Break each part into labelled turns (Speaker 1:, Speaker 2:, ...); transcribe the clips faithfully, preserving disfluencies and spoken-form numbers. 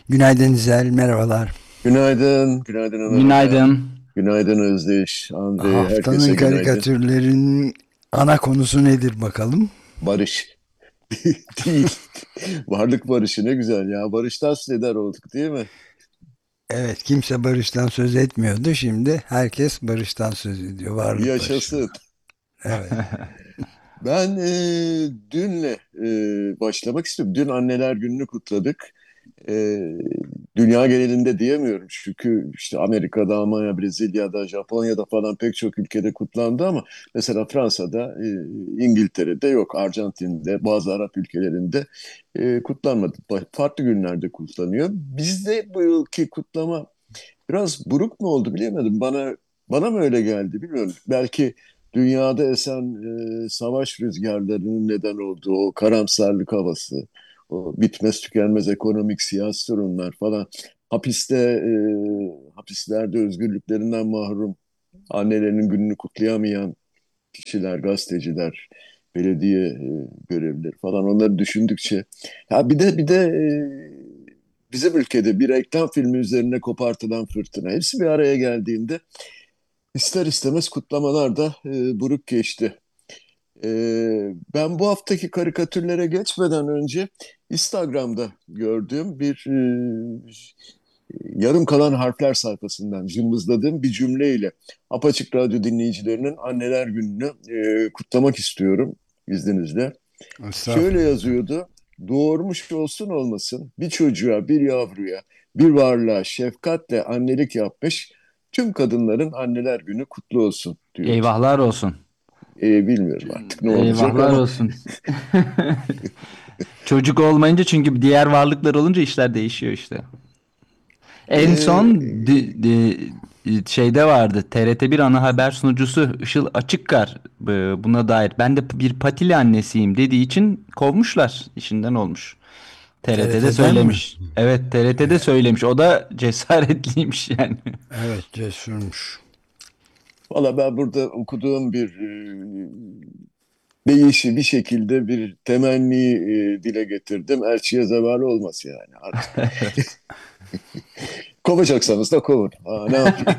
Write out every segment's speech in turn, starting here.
Speaker 1: Günaydın İzel, merhabalar.
Speaker 2: Günaydın, günaydın Ömer Hocam.
Speaker 3: Günaydın.
Speaker 2: Günaydın Özdeş, Andre,
Speaker 1: Haftanın
Speaker 2: herkese günaydın.
Speaker 1: karikatürlerinin ana konusu nedir bakalım?
Speaker 2: Barış değil. Varlık barışı ne güzel ya. Barıştan söz eder olduk değil mi?
Speaker 1: Evet, kimse barıştan söz etmiyordu. Şimdi herkes barıştan söz ediyor, varlık barışından.
Speaker 2: Yaşasın.
Speaker 1: Evet.
Speaker 2: Ben e, dünle e, başlamak istiyorum. Dün Anneler Günü'nü kutladık. E, Dünya genelinde diyemiyorum. Çünkü işte Amerika'da, Almanya, Brezilya'da, Japonya'da falan pek çok ülkede kutlandı ama mesela Fransa'da, e, İngiltere'de yok, Arjantin'de, bazı Arap ülkelerinde e, kutlanmadı. Ba- Farklı günlerde kutlanıyor. Bizde bu yılki kutlama biraz buruk mu oldu bilemedim. Bana bana mı öyle geldi bilmiyorum. Belki dünyada esen e, savaş rüzgarlarının neden olduğu o karamsarlık havası, o bitmez tükenmez ekonomik siyasi sorunlar falan, hapiste e, hapislerde özgürlüklerinden mahrum, annelerinin gününü kutlayamayan kişiler, gazeteciler, belediye e, görevlileri falan, onları düşündükçe ya bir de bir de e, bizim ülkede bir reklam filmi üzerine kopartılan fırtına, hepsi bir araya geldiğinde ister istemez kutlamalar da e, buruk geçti. E, Ben bu haftaki karikatürlere geçmeden önce Instagram'da gördüğüm bir e, yarım kalan harfler sayfasından cımbızladığım bir cümleyle Apaçık Radyo dinleyicilerinin Anneler Günü'nü e, kutlamak istiyorum izninizle. Şöyle
Speaker 1: Estağfurullah.
Speaker 2: yazıyordu: doğurmuş olsun olmasın bir çocuğa, bir yavruya, bir varlığa şefkatle annelik yapmış tüm kadınların Anneler Günü kutlu olsun diyordu.
Speaker 3: Eyvahlar olsun.
Speaker 2: E, bilmiyorum artık ne olacak
Speaker 3: Eyvahlar
Speaker 2: ama
Speaker 3: olsun. Çocuk olmayınca çünkü diğer varlıklar olunca işler değişiyor işte. En
Speaker 2: e,
Speaker 3: son di- di- şeyde vardı. T R T bir ana haber sunucusu Işıl Açıkkar e, buna dair. Ben de bir patili annesiyim dediği için kovmuşlar. İşinden olmuş. T R T'de
Speaker 1: T R T'den mi?
Speaker 3: söylemiş. Evet, T R T'de söylemiş. O da cesaretliymiş yani.
Speaker 1: Evet, cesurmuş.
Speaker 2: valla ben burada okuduğum bir e, deyişi bir şekilde bir temenni e, dile getirdim. Elçiye zeval olmaz yani artık. Kovacaksanız da kovun. Aa, ne yapayım?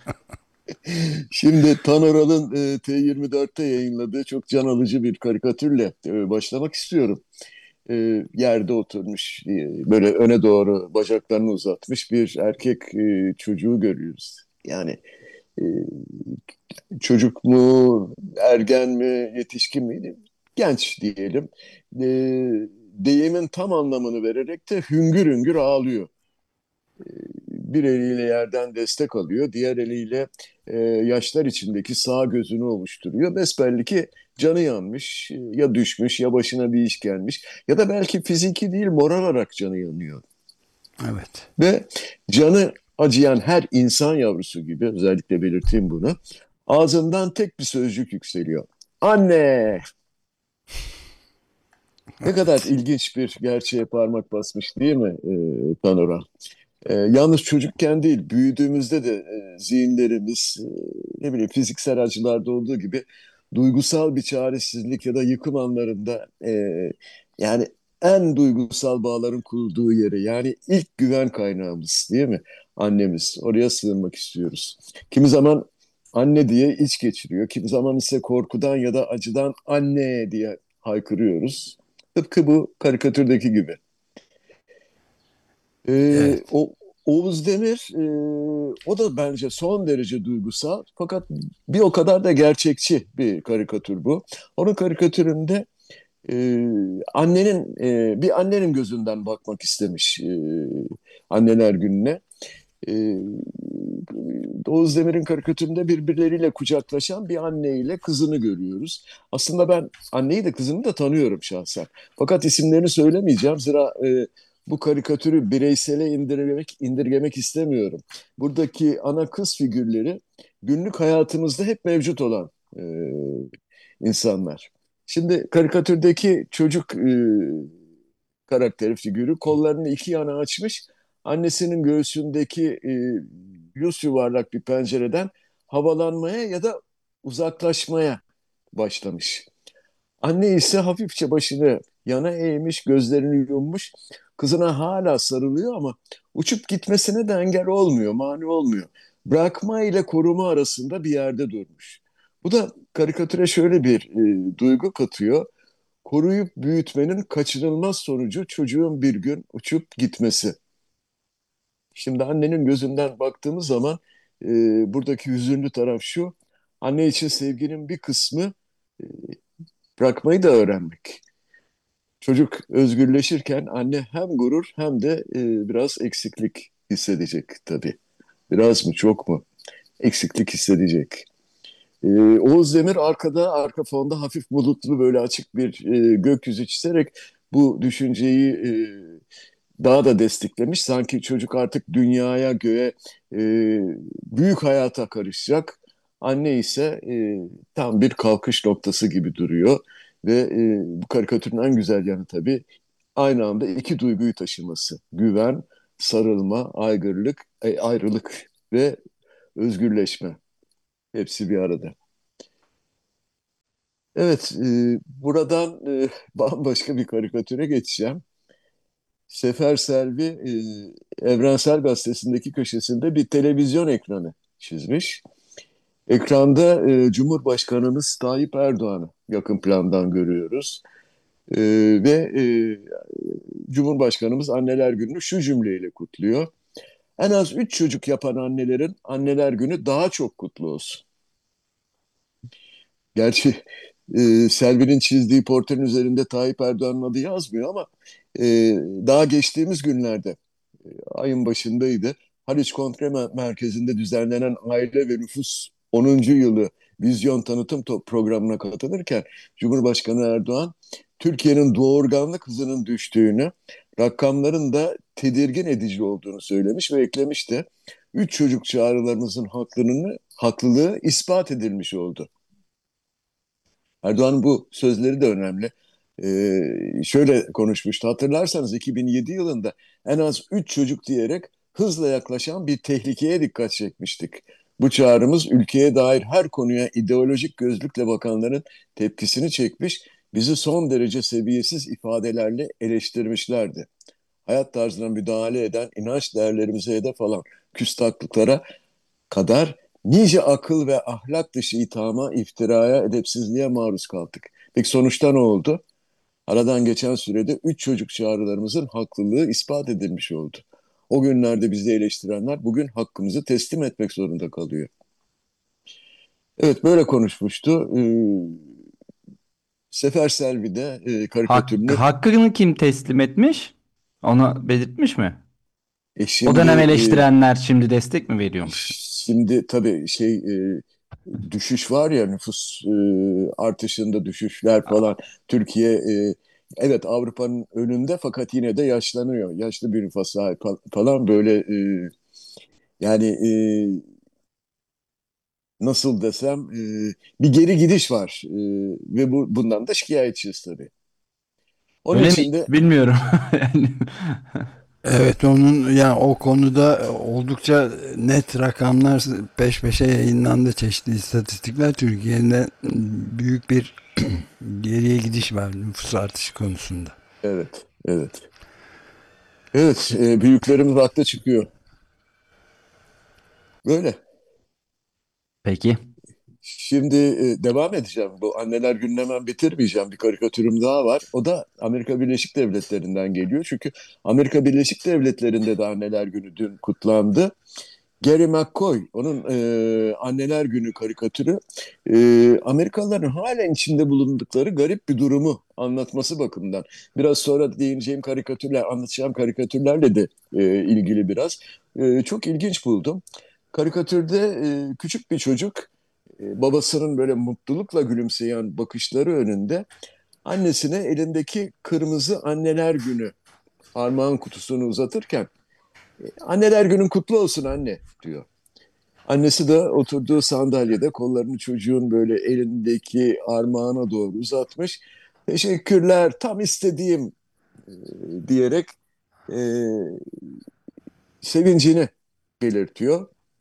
Speaker 2: Şimdi Tanoral'ın e, T yirmi dörtte yayınladığı çok can alıcı bir karikatürle e, başlamak istiyorum. E, yerde oturmuş, e, böyle öne doğru bacaklarını uzatmış bir erkek e, çocuğu görüyoruz. Yani e, çocuk mu, ergen mi, yetişkin mi? Genç diyelim. E, Deyimin tam anlamını vererek de hüngür hüngür ağlıyor. Bir eliyle yerden destek alıyor, diğer eliyle e, yaşlar içindeki sağ gözünü ovuşturuyor. Besbelli ki canı yanmış, ya düşmüş, ya başına bir iş gelmiş, ya da belki fiziki değil, moral olarak canı yanıyor.
Speaker 1: Evet.
Speaker 2: Ve canı acıyan her insan yavrusu gibi, özellikle belirteyim bunu, ağzından tek bir sözcük yükseliyor: anne. Ne kadar
Speaker 1: Evet.
Speaker 2: ilginç bir gerçeğe parmak basmış değil mi e, Tanora? E, yalnız çocukken değil, büyüdüğümüzde de e, zihinlerimiz, e, ne bileyim, fiziksel acılarda olduğu gibi duygusal bir çaresizlik ya da yıkım anlarında, e, yani en duygusal bağların kurulduğu yere, yani ilk güven kaynağımız değil mi? Annemiz. Oraya sığınmak istiyoruz. Kimi zaman anne diye iç geçiriyor. Kimi zaman ise korkudan ya da acıdan anne diye haykırıyoruz. Tıpkı bu karikatürdeki gibi. Ee,
Speaker 1: Evet.
Speaker 2: o Oğuz Demir, e, o da bence son derece duygusal, fakat bir o kadar da gerçekçi bir karikatür bu. Onun karikatüründe e, annenin e, bir annenin gözünden bakmak istemiş e, Anneler Günü'ne. E, Oğuz Demir'in karikatüründe birbirleriyle kucaklaşan bir anne ile kızını görüyoruz. Aslında ben anneyi de kızını da tanıyorum şahsen. Fakat isimlerini söylemeyeceğim. Zira e, bu karikatürü bireysele indirgemek, indirgemek istemiyorum. Buradaki ana kız figürleri günlük hayatımızda hep mevcut olan e, insanlar. Şimdi karikatürdeki çocuk e, karakteri figürü kollarını iki yana açmış, annesinin göğsündeki e, yüz yuvarlak bir pencereden havalanmaya ya da uzaklaşmaya başlamış. Anne ise hafifçe başını yana eğmiş, gözlerini yummuş. Kızına hala sarılıyor ama uçup gitmesine de engel olmuyor, mani olmuyor. Bırakma ile koruma arasında bir yerde durmuş. Bu da karikatüre şöyle bir e, duygu katıyor. Koruyup büyütmenin kaçınılmaz sonucu çocuğun bir gün uçup gitmesi. Şimdi annenin gözünden baktığımız zaman e, buradaki hüzünlü taraf şu. Anne için sevginin bir kısmı e, bırakmayı da öğrenmek. Çocuk özgürleşirken anne hem gurur hem de e, biraz eksiklik hissedecek tabii. Biraz mı çok mu? Eksiklik hissedecek. E, Oğuz Demir arkada, arka fonda hafif bulutlu böyle açık bir e, gökyüzü çizerek bu düşünceyi e, daha da desteklemiş. Sanki çocuk artık dünyaya, göğe, e, büyük hayata karışacak. Anne ise e, tam bir kalkış noktası gibi duruyor. Ve e, bu karikatürün en güzel yanı tabii aynı anda iki duyguyu taşıması. Güven, sarılma, aygırlık, e, ayrılık ve özgürleşme. Hepsi bir arada. Evet, e, buradan e, bambaşka bir karikatüre geçeceğim. Sefer Selvi e, Evrensel Gazetesi'ndeki köşesinde bir televizyon ekranı çizmiş. Ekranda e, Cumhurbaşkanımız Tayyip Erdoğan'ı yakın plandan görüyoruz. E, ve e, Cumhurbaşkanımız Anneler Günü'nü şu cümleyle kutluyor. En az üç çocuk yapan annelerin Anneler Günü daha çok kutlu olsun. Gerçi e, Selvi'nin çizdiği portrenin üzerinde Tayyip Erdoğan'ın adı yazmıyor ama e, daha geçtiğimiz günlerde ayın başındaydı. Haliç Kongre Merkezi'nde düzenlenen Aile ve Nüfus onuncu yılı vizyon tanıtım programına katılırken Cumhurbaşkanı Erdoğan Türkiye'nin doğurganlık hızının düştüğünü, rakamların da tedirgin edici olduğunu söylemiş ve eklemişti. Üç çocuk çağrılarımızın haklılığını, haklılığı ispat edilmiş oldu. Erdoğan'ın bu sözleri de önemli. Ee, şöyle konuşmuştu. Hatırlarsanız iki bin yedi yılında en az üç çocuk diyerek hızla yaklaşan bir tehlikeye dikkat çekmiştik. Bu çağrımız ülkeye dair her konuya ideolojik gözlükle bakanların tepkisini çekmiş, bizi son derece seviyesiz ifadelerle eleştirmişlerdi. Hayat tarzına müdahale eden inanç değerlerimize hedef alan küstahlıklara kadar nice akıl ve ahlak dışı ithama, iftiraya, edepsizliğe maruz kaldık. Peki sonuçta ne oldu? Aradan geçen sürede üç çocuk çağrılarımızın haklılığı ispat edilmiş oldu. O günlerde bizi eleştirenler bugün hakkımızı teslim etmek zorunda kalıyor. Evet böyle konuşmuştu. Ee, Sefer Selvi de e,
Speaker 3: Hak,
Speaker 2: karikatürünü
Speaker 3: hakkını kim teslim etmiş? Onu belirtmiş mi?
Speaker 2: e,
Speaker 3: O
Speaker 2: şimdi
Speaker 3: dönem
Speaker 2: e,
Speaker 3: eleştirenler şimdi destek mi veriyormuş?
Speaker 2: şimdi tabii şey e, düşüş var ya nüfus e, artışında düşüşler falan. Türkiye e, evet Avrupa'nın önünde fakat yine de yaşlanıyor. Yaşlı bir nüfusa sahip falan böyle e, yani e, nasıl desem e, bir geri gidiş var. E, ve bu bundan da şikayetçiyiz tabii. Onun
Speaker 3: Öyle mi?
Speaker 2: için de
Speaker 3: Bilmiyorum. Yani
Speaker 1: Evet, onun yani o konuda oldukça net rakamlar peş peşe yayınlandı, çeşitli istatistikler. Türkiye'de büyük bir geriye gidiş var nüfus artışı konusunda.
Speaker 2: evet evet evet e, büyüklerimiz haklı çıkıyor. Böyle.
Speaker 3: Peki.
Speaker 2: Şimdi e, devam edeceğim. Bu anneler gününü hemen bitirmeyeceğim. Bir karikatürüm daha var. O da Amerika Birleşik Devletleri'nden geliyor. Çünkü Amerika Birleşik Devletleri'nde de anneler günü dün kutlandı. Gary McCoy, onun e, anneler günü karikatürü e, Amerikalıların halen içinde bulundukları garip bir durumu anlatması bakımından. Biraz sonra değineceğim karikatürler, anlatacağım karikatürlerle de e, ilgili biraz. E, çok ilginç buldum. Karikatürde e, küçük bir çocuk e, babasının böyle mutlulukla gülümseyen bakışları önünde annesine elindeki kırmızı anneler günü armağan kutusunu uzatırken anneler günün kutlu olsun anne diyor. Annesi de oturduğu sandalyede kollarını çocuğun böyle elindeki armağana doğru uzatmış. Teşekkürler tam istediğim e, diyerek e, sevincini belirtiyor.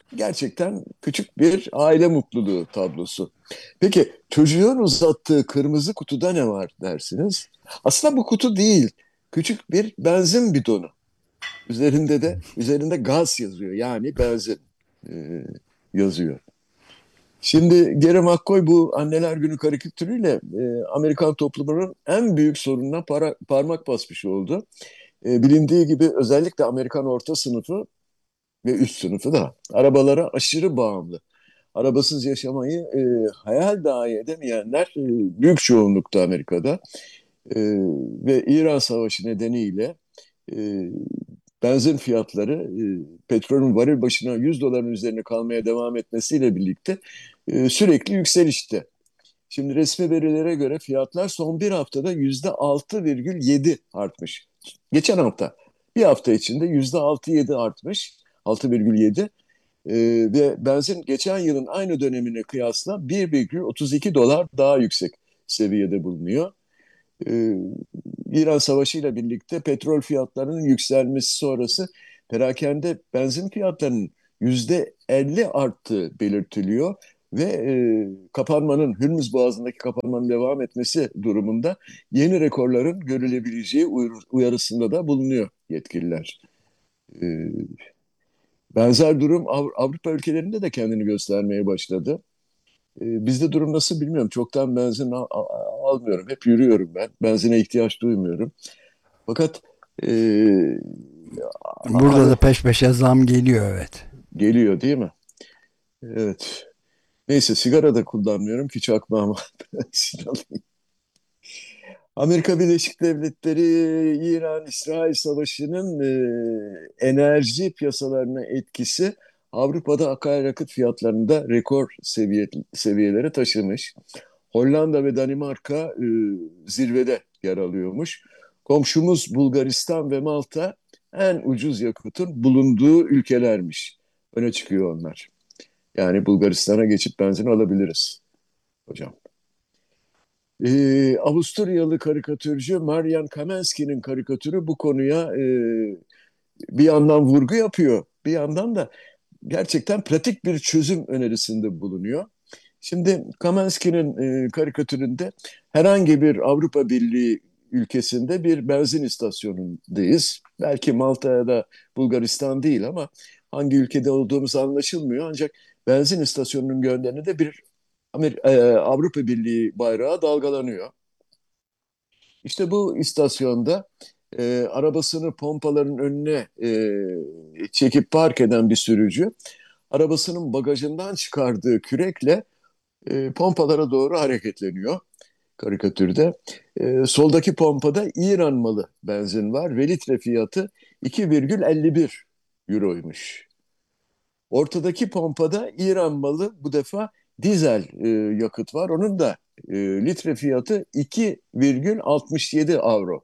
Speaker 2: Gerçekten küçük bir aile mutluluğu tablosu. Peki çocuğun uzattığı kırmızı kutuda ne var dersiniz? Aslında bu kutu değil. Küçük bir benzin bidonu. Üzerinde de üzerinde gaz yazıyor. Yani benzin e, yazıyor. Şimdi Gary McCoy bu Anneler Günü karikatürüyle e, Amerikan toplumunun en büyük sorununa para, parmak basmış oldu. E, bilindiği gibi özellikle Amerikan orta sınıfı ve üst sınıfı da arabalara aşırı bağımlı. Arabasız yaşamayı e, hayal dahi edemeyenler e, büyük çoğunlukta Amerika'da. E, Ve İran Savaşı nedeniyle e, benzin fiyatları e, petrolün varil başına yüz doların üzerine kalmaya devam etmesiyle birlikte e, sürekli yükselişte. Şimdi resmi verilere göre fiyatlar son bir haftada yüzde altı virgül yedi artmış. Geçen hafta bir hafta içinde yüzde altı virgül yedi artmış. altı virgül yedi. Ee, ve benzin geçen yılın aynı dönemine kıyasla bir virgül otuz iki dolar daha yüksek seviyede bulunuyor. Ee, İran Savaşı ile birlikte petrol fiyatlarının yükselmesi sonrası perakende benzin fiyatlarının yüzde elli arttığı belirtiliyor ve e, kapanmanın Hürmüz Boğazı'ndaki kapanmanın devam etmesi durumunda yeni rekorların görülebileceği uyarısında da bulunuyor yetkililer. Ee, Benzer durum Av- Avrupa ülkelerinde de kendini göstermeye başladı. Ee, bizde durum nasıl bilmiyorum. Çoktan benzin al- al- almıyorum. Hep yürüyorum ben. Benzine ihtiyaç duymuyorum. Fakat e,
Speaker 1: Burada
Speaker 2: hani
Speaker 1: da peş peşe zam geliyor, evet.
Speaker 2: geliyor değil mi? Evet. Neyse sigara da kullanmıyorum ki çakmağıma benzin alayım. Amerika Birleşik Devletleri İran-İsrail Savaşı'nın e, enerji piyasalarına etkisi Avrupa'da akaryakıt fiyatlarında rekor seviye, seviyelere taşımış. Hollanda ve Danimarka e, zirvede yer alıyormuş. Komşumuz Bulgaristan ve Malta en ucuz yakıtın bulunduğu ülkelermiş. Öne çıkıyor onlar. Yani Bulgaristan'a geçip benzin alabiliriz hocam. Ee, Avusturyalı karikatürcü Marian Kaminski'nin karikatürü bu konuya e, bir yandan vurgu yapıyor, bir yandan da gerçekten pratik bir çözüm önerisinde bulunuyor. Şimdi Kaminski'nin e, karikatüründe herhangi bir Avrupa Birliği ülkesinde bir benzin istasyonundayız. Belki Malta ya da Bulgaristan değil ama hangi ülkede olduğumuz anlaşılmıyor. Ancak benzin istasyonunun gönderinde bir Amer- e, Avrupa Birliği bayrağı dalgalanıyor. İşte bu istasyonda e, arabasını pompaların önüne e, çekip park eden bir sürücü arabasının bagajından çıkardığı kürekle e, pompalara doğru hareketleniyor karikatürde. E, soldaki pompada İran malı benzin var ve litre fiyatı iki virgül elli bir euroymuş. Ortadaki pompada İran malı bu defa dizel e, yakıt var. Onun da e, litre fiyatı iki virgül altmış yedi avro.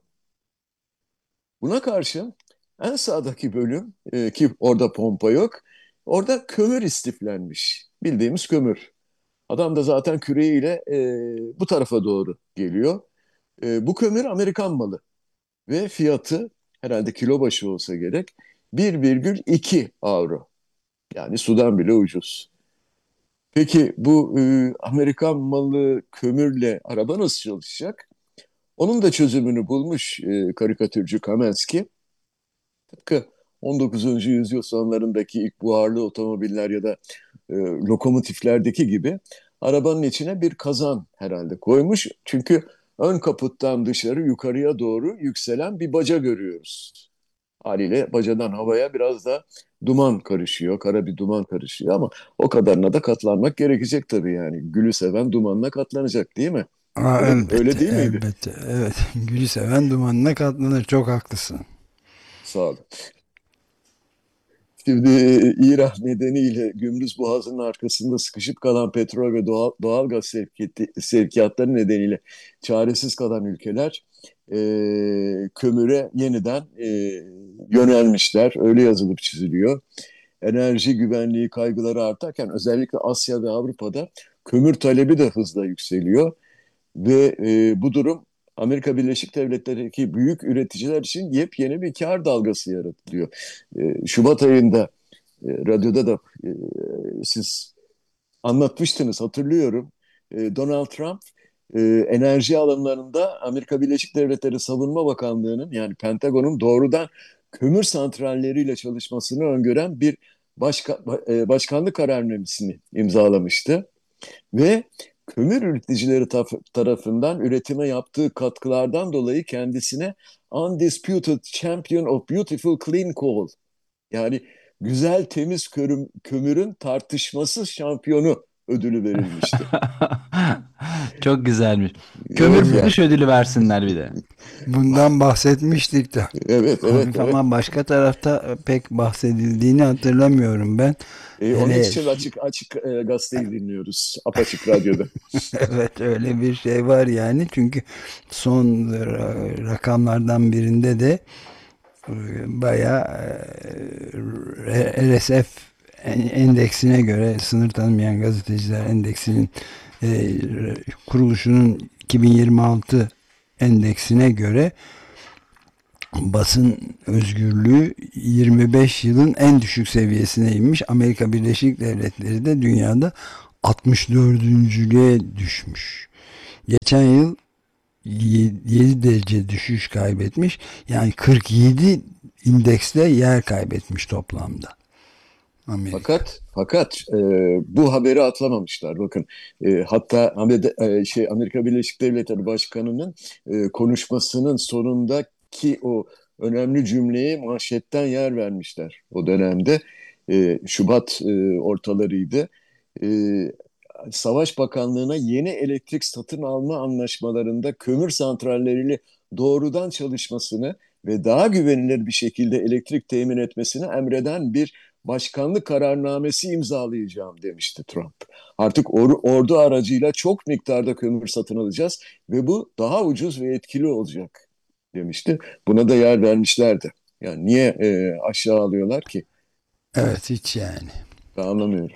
Speaker 2: Buna karşın en sağdaki bölüm e, ki orada pompa yok. Orada kömür istiflenmiş. Bildiğimiz kömür. Adam da zaten küreğiyle e, bu tarafa doğru geliyor. E, bu kömür Amerikan malı ve fiyatı herhalde kilo başı olsa gerek bir virgül iki avro. Yani sudan bile ucuz. Peki bu e, Amerikan malı kömürle araba nasıl çalışacak? Onun da çözümünü bulmuş e, karikatürcü Kamensky. Tıpkı on dokuzuncu yüzyıl sonlarındaki ilk buharlı otomobiller ya da e, lokomotiflerdeki gibi arabanın içine bir kazan herhalde koymuş. Çünkü ön kaputtan dışarı yukarıya doğru yükselen bir baca görüyoruz. Haliyle bacadan havaya biraz da duman karışıyor, kara bir duman karışıyor ama o kadarına da katlanmak gerekecek tabii yani. Gülü seven dumanına katlanacak değil mi?
Speaker 1: Aa,
Speaker 2: Öyle öyle
Speaker 1: elbette,
Speaker 2: değil miydi?
Speaker 1: elbette. Evet, gülü seven dumanına katlanır. Çok haklısın.
Speaker 2: Sağ olun. Şimdi e, İran nedeniyle Gümrük Boğazı'nın arkasında sıkışıp kalan petrol ve doğal, doğalgaz sevkiyatı, sevkiyatları nedeniyle çaresiz kalan ülkeler e, kömüre yeniden e, yönelmişler. Öyle yazılıp çiziliyor. Enerji güvenliği kaygıları artarken özellikle Asya ve Avrupa'da kömür talebi de hızla yükseliyor. Ve e, bu durum Amerika Birleşik Devletleri'ndeki büyük üreticiler için yepyeni bir kar dalgası yaratılıyor. E, Şubat ayında e, radyoda da e, siz anlatmıştınız, hatırlıyorum. E, Donald Trump e, enerji alanlarında Amerika Birleşik Devletleri Savunma Bakanlığı'nın, yani Pentagon'un doğrudan kömür santralleriyle çalışmasını öngören bir başka, e, başkanlık kararnamesini imzalamıştı. Ve kömür üreticileri taf- tarafından üretime yaptığı katkılardan dolayı kendisine Undisputed Champion of Beautiful Clean Coal, yani güzel temiz körüm, kömürün tartışmasız şampiyonu ödülü verilmişti.
Speaker 3: Çok güzelmiş.
Speaker 2: Evet
Speaker 3: Kömür
Speaker 2: ya.
Speaker 3: barış ödülü versinler bir de.
Speaker 1: Bundan bahsetmiştik de.
Speaker 2: Evet, evet,
Speaker 1: Hafif
Speaker 2: evet.
Speaker 1: ama başka tarafta pek bahsedildiğini hatırlamıyorum ben.
Speaker 2: E, onun
Speaker 1: Hele
Speaker 2: için açık açık e, gazeteyi dinliyoruz. Apaçık Radyo'da.
Speaker 1: evet, öyle bir şey var yani. Çünkü son ra- rakamlardan birinde de e, bayağı e, R S F en- endeksine göre, sınır tanımayan gazeteciler endeksinin e, kuruluşunun iki bin yirmi altı endeksine göre basın özgürlüğü yirmi beş yılın en düşük seviyesine inmiş. Amerika Birleşik Devletleri de dünyada altmış dördüncülüğe düşmüş. Geçen yıl yedi derece düşüş kaybetmiş. Yani kırk yedi indekste yer kaybetmiş toplamda Amerika.
Speaker 2: Fakat fakat e, bu haberi atlamamışlar. Bakın, e, hatta Amerika, e, şey Amerika Birleşik Devletleri Başkanı'nın e, konuşmasının sonundaki o önemli cümleye manşetten yer vermişler o dönemde. E, Şubat e, ortalarıydı. E, Savaş Bakanlığı'na yeni elektrik satın alma anlaşmalarında kömür santralleriyle doğrudan çalışmasını ve daha güvenilir bir şekilde elektrik temin etmesini emreden bir başkanlık kararnamesi imzalayacağım demişti Trump. Artık or ordu aracıyla çok miktarda kömür satın alacağız ve bu daha ucuz ve etkili olacak demişti. Buna da yer vermişlerdi. Yani niye e, aşağı alıyorlar ki?
Speaker 1: Evet, hiç yani.
Speaker 2: Ben anlamıyorum.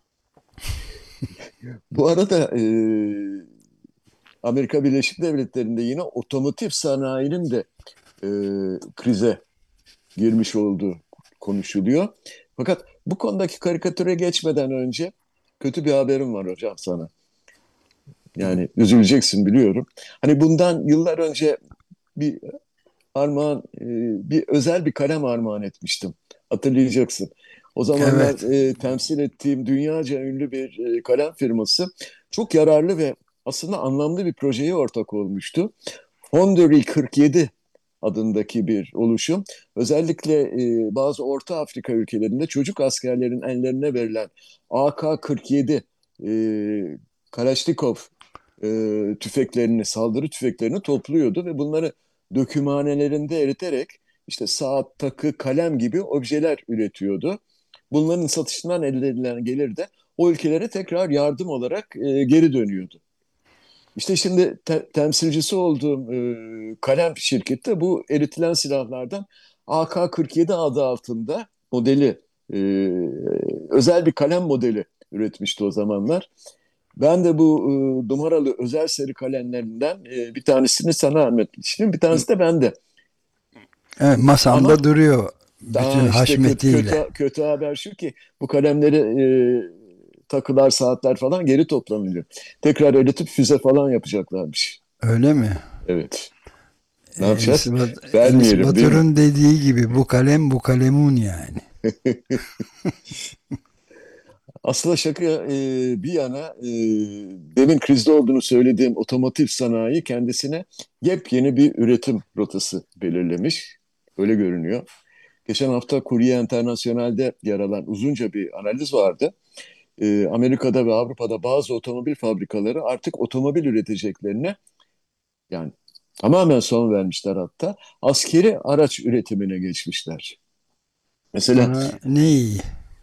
Speaker 2: Bu arada e, Amerika Birleşik Devletleri'nde yine otomotiv sanayinin de e, krize girmiş olduğu konuşuluyor. Fakat bu konudaki karikatüre geçmeden önce kötü bir haberim var hocam sana. Yani üzüleceksin biliyorum. Hani bundan yıllar önce bir armağan, e, bir özel bir kalem armağan etmiştim. Hatırlayacaksın. O zamanlar
Speaker 1: Evet.
Speaker 2: e, temsil ettiğim dünyaca ünlü bir e, kalem firması çok yararlı ve aslında anlamlı bir projeye ortak olmuştu. Foundry kırk yedi adındaki bir oluşum. Özellikle e, bazı Orta Afrika ülkelerinde çocuk askerlerin ellerine verilen A K kırk yedi e, Kalashnikov e, tüfeklerini, saldırı tüfeklerini topluyordu ve bunları dökümhanelerinde eriterek işte saat, takı, kalem gibi objeler üretiyordu. Bunların satışından elde edilen gelir de o ülkelere tekrar yardım olarak e, geri dönüyordu. İşte şimdi te- temsilcisi olduğum e, kalem şirketi bu eritilen silahlardan A K kırk yedi adı altında modeli, e, özel bir kalem modeli üretmişti o zamanlar. Ben de bu e, numaralı özel seri kalemlerinden e, bir tanesini sana anlatmıştım. Bir tanesi de bende.
Speaker 1: Evet,
Speaker 2: Ama
Speaker 1: masamda duruyor bütün
Speaker 2: daha işte kötü,
Speaker 1: haşmetiyle.
Speaker 2: kötü, kötü haber şu ki bu kalemleri e, takılar, saatler falan geri toplanıyor. Tekrar eritip füze falan yapacaklarmış.
Speaker 1: Öyle mi?
Speaker 2: Evet. Ne
Speaker 1: Enis,
Speaker 2: yapacağız?
Speaker 1: Bat Enis
Speaker 2: Vermeyelim değil mi?
Speaker 1: Batur'un dediği gibi bu kalem bu kalemun yani.
Speaker 2: Aslında şaka e, bir yana, e, demin krizde olduğunu söylediğim otomotiv sanayi kendisine yepyeni bir üretim rotası belirlemiş. Öyle görünüyor. Geçen hafta Courrier International'de yer alan uzunca bir analiz vardı. E, Amerika'da ve Avrupa'da bazı otomobil fabrikaları artık otomobil üreteceklerine, yani tamamen son vermişler hatta. Askeri araç üretimine geçmişler. Mesela
Speaker 1: Aa, ne iyi.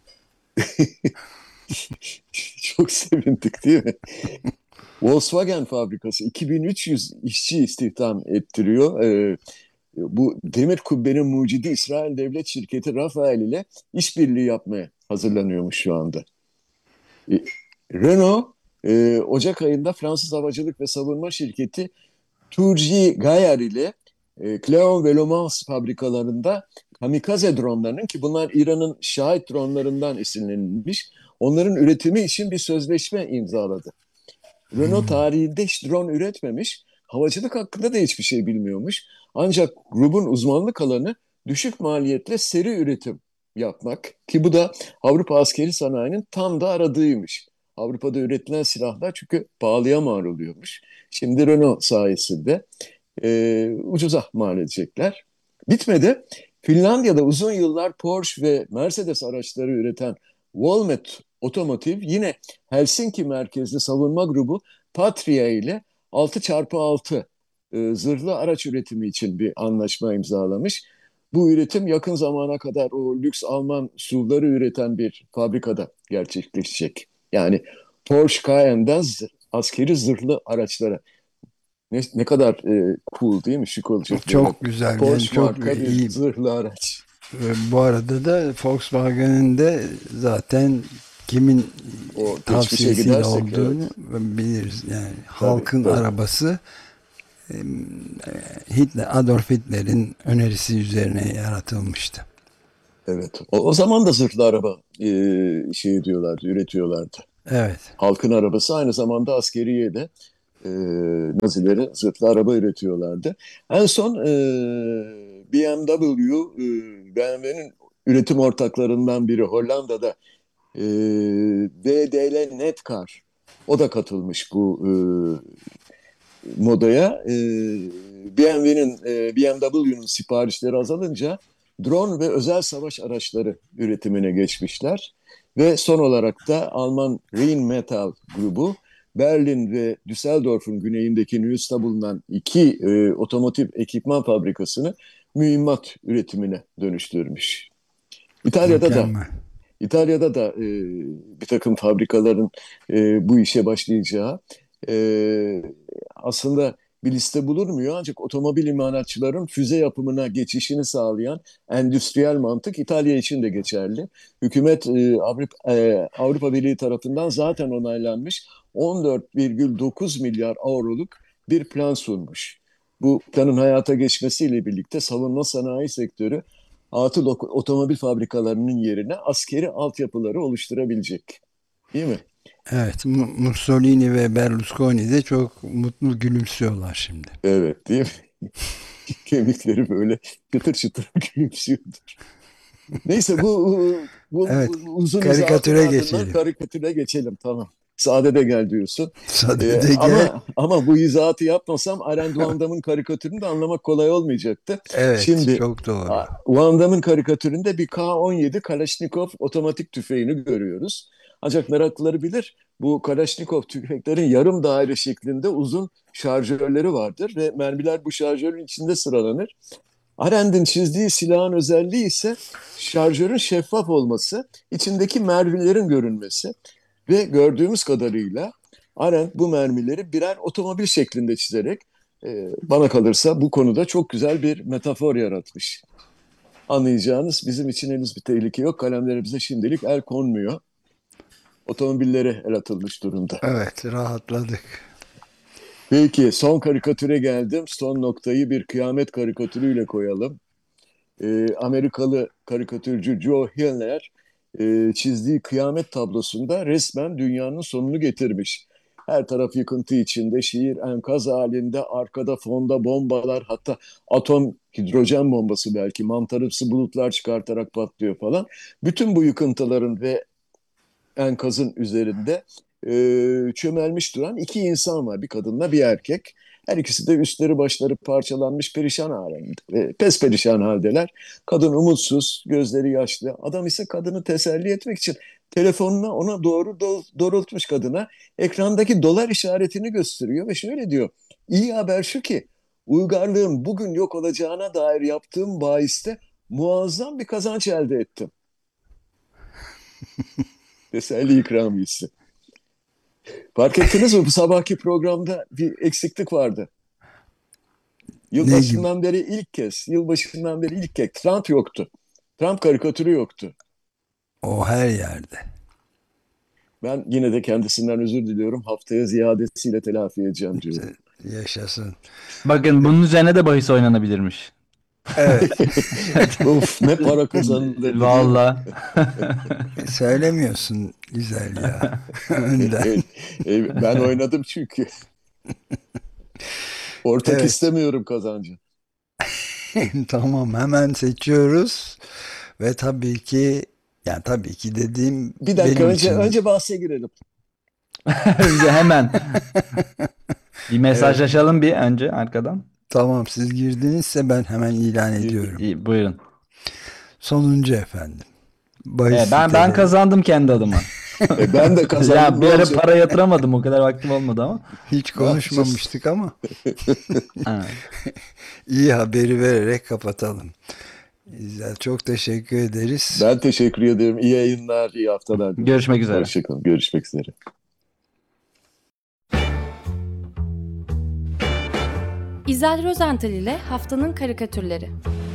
Speaker 2: çok sevindik değil mi? Volkswagen fabrikası iki bin üç yüz işçi istihdam ettiriyor. Ee, bu demir kubbenin mucidi İsrail Devlet Şirketi Rafael ile işbirliği yapmaya hazırlanıyormuş şu anda. Ee, Renault e, Ocak ayında Fransız Havacılık ve Savunma Şirketi Turgi Gaillard ile E, Cleon ve Le Mans fabrikalarında kamikaze dronlarının, ki bunlar İran'ın Şahit dronlarından esinlenilmiş, onların üretimi için bir sözleşme imzaladı. Renault
Speaker 1: Hmm.
Speaker 2: tarihinde hiç drone üretmemiş, havacılık hakkında da hiçbir şey bilmiyormuş. Ancak grubun uzmanlık alanı düşük maliyetle seri üretim yapmak, ki bu da Avrupa askeri sanayinin tam da aradığıymış. Avrupa'da üretilen silahlar çünkü pahalıya mal oluyormuş. Şimdi Renault sayesinde e, ucuza mal edecekler. Bitmedi. Finlandiya'da uzun yıllar Porsche ve Mercedes araçları üreten Valmet Otomotiv yine Helsinki merkezli savunma grubu Patria ile altı çarpı altı e, zırhlı araç üretimi için bir anlaşma imzalamış. Bu üretim yakın zamana kadar o lüks Alman SUV'ları üreten bir fabrikada gerçekleşecek. Yani Porsche Cayenne'den askeri zırhlı araçlara. Ne, ne kadar e, cool değil mi? Şık olacak böyle.
Speaker 1: Çok güzel, yani
Speaker 2: Porsche
Speaker 1: çok
Speaker 2: marka bir
Speaker 1: iyi.
Speaker 2: zırhlı araç.
Speaker 1: Ve bu arada da Volkswagen'in de zaten kimin
Speaker 2: O geçmişe
Speaker 1: tavsiyesiyle
Speaker 2: gidersek,
Speaker 1: olduğunu
Speaker 2: evet.
Speaker 1: biliriz. Yani
Speaker 2: Tabii,
Speaker 1: halkın
Speaker 2: tabii.
Speaker 1: arabası, Hitler, Adolf Hitler'in önerisi üzerine yaratılmıştı.
Speaker 2: Evet. O, o zaman da zırhlı araba e, şey diyorlardı, üretiyorlardı.
Speaker 1: Evet.
Speaker 2: Halkın arabası aynı zamanda askeriye de e, Nazileri zırhlı araba üretiyorlardı. En son e, B M W, e, B M W'nin üretim ortaklarından biri Hollanda'da, e, V D L Netcar, o da katılmış bu e, modaya. E, B M W'nin, e, B M W'nin siparişleri azalınca drone ve özel savaş araçları üretimine geçmişler. Ve son olarak da Alman Rheinmetall grubu Berlin ve Düsseldorf'un güneyindeki Nüs'ta bulunan iki e, otomotiv ekipman fabrikasını mühimmat üretimine dönüştürmüş. İtalya'da da
Speaker 1: Mükemmel.
Speaker 2: İtalya'da da e, bir takım fabrikaların e, bu işe başlayacağı e, aslında bir liste bulunmuyor. Ancak otomobil imalatçıların füze yapımına geçişini sağlayan endüstriyel mantık İtalya için de geçerli. Hükümet e, Avrupa, e, Avrupa Birliği tarafından zaten onaylanmış on dört virgül dokuz milyar avroluk bir plan sunmuş. Bu planın hayata geçmesiyle birlikte savunma sanayi sektörü atıl otomobil fabrikalarının yerine askeri altyapıları oluşturabilecek. Değil mi?
Speaker 1: Evet, Mussolini ve Berlusconi de çok mutlu gülümsüyorlar şimdi.
Speaker 2: Evet, değil mi? Kemikleri böyle çıtır çıtır gülümsüyordur. Neyse, bu, bu
Speaker 1: Evet,
Speaker 2: uzun izahatın
Speaker 1: karikatüre
Speaker 2: ardından
Speaker 1: geçelim.
Speaker 2: karikatüre geçelim. Tamam. Sade de gel diyorsun. Ee,
Speaker 1: Sadede gel.
Speaker 2: ama ama bu izahatı yapmasam Aren Van Damme'ın karikatürünü de anlamak kolay olmayacaktı.
Speaker 1: Evet,
Speaker 2: Şimdi
Speaker 1: çok doğru.
Speaker 2: a- Van Damme'ın karikatüründe bir K on yedi Kalashnikov otomatik tüfeğini görüyoruz. Ancak meraklıları bilir, bu Kalashnikov tüfeklerin yarım daire şeklinde uzun şarjörleri vardır ve mermiler bu şarjörün içinde sıralanır. Arendt'in çizdiği silahın özelliği ise şarjörün şeffaf olması, içindeki mermilerin görünmesi ve gördüğümüz kadarıyla Arendt bu mermileri birer otomobil şeklinde çizerek e, bana kalırsa bu konuda çok güzel bir metafor yaratmış. Anlayacağınız, bizim için henüz bir tehlike yok. Kalemlerimize şimdilik el konmuyor. Otomobillere el atılmış durumda.
Speaker 1: Evet, rahatladık.
Speaker 2: Peki, son karikatüre geldim. Son noktayı bir kıyamet karikatürüyle koyalım. e, Amerikalı karikatürcü Joe Hillner e, çizdiği kıyamet tablosunda resmen dünyanın sonunu getirmiş. Her taraf yıkıntı içinde, şehir enkaz halinde, arkada fonda bombalar, hatta atom hidrojen bombası belki mantarımsı bulutlar çıkartarak patlıyor falan. Bütün bu yıkıntıların ve enkazın üzerinde e, çömelmiş duran iki insan var. Bir kadınla bir erkek. Her ikisi de üstleri başları parçalanmış, perişan halinde. E, pes perişan haldeler. Kadın umutsuz, gözleri yaşlı. Adam ise kadını teselli etmek için telefonunu ona doğru do- doğrultmuş kadına. Ekrandaki dolar işaretini gösteriyor ve şöyle diyor. İyi haber şu ki uygarlığın bugün yok olacağına dair yaptığım bahiste muazzam bir kazanç elde ettim. Teselli ikramiyesi. Fark ettiniz mi, bu sabahki programda bir eksiklik vardı.
Speaker 1: Ne gibi?
Speaker 2: Yılbaşından beri ilk kez, yılbaşından beri ilk kez Trump yoktu. Trump karikatürü yoktu.
Speaker 1: O her yerde.
Speaker 2: Ben yine de kendisinden özür diliyorum. Haftaya ziyadesiyle telafi edeceğim diyorum.
Speaker 1: Yaşasın.
Speaker 3: Bakın bunun üzerine de bahis oynanabilirmiş.
Speaker 1: Evet.
Speaker 2: Of, ne para kazanılır değil mi?
Speaker 3: Valla.
Speaker 1: Söylemiyorsun güzel ya. Önden.
Speaker 2: E, e, ben oynadım çünkü. Ortak
Speaker 1: Evet.
Speaker 2: istemiyorum kazancı.
Speaker 1: Tamam, hemen seçiyoruz. Ve tabii ki, yani tabii ki dediğim
Speaker 2: Bir dakika,
Speaker 1: benim
Speaker 2: önce
Speaker 1: için.
Speaker 2: önce bahse girelim.
Speaker 3: Hemen. Bir
Speaker 1: Evet.
Speaker 3: mesajlaşalım bir önce arkadan.
Speaker 1: Tamam, siz girdinizse ben hemen ilan
Speaker 2: Girdim.
Speaker 1: ediyorum.
Speaker 3: İyi, buyurun.
Speaker 1: Sonuncu efendim. Bahis
Speaker 3: E, ben ben
Speaker 1: siteleri.
Speaker 3: kazandım kendi adıma.
Speaker 2: E, ben de kazandım.
Speaker 3: Ya
Speaker 2: Ne
Speaker 3: bir ara
Speaker 2: olacak?
Speaker 3: para yatıramadım, o kadar vaktim olmadı ama.
Speaker 1: Hiç
Speaker 2: Ne yapacağız?
Speaker 1: konuşmamıştık ama
Speaker 3: Ha.
Speaker 1: iyi haberi vererek kapatalım. Güzel, çok teşekkür ederiz.
Speaker 2: Ben teşekkür ederim. İyi yayınlar, iyi haftalar diliyorum.
Speaker 3: Görüşmek üzere.
Speaker 2: Hoşçakalın. Görüşmek üzere.
Speaker 4: İzel Rozental ile Haftanın Karikatürleri.